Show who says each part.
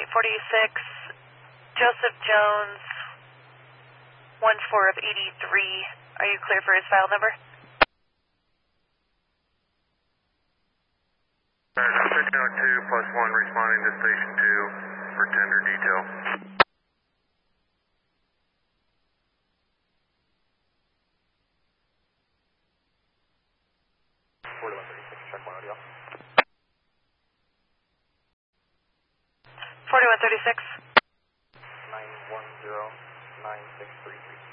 Speaker 1: 4146, Joseph Jones, 14 of 83. Are you clear for his file number?
Speaker 2: 602+1 responding to station 2 for tender detail. Check 1 audio.
Speaker 1: 4136.
Speaker 2: 910-9633.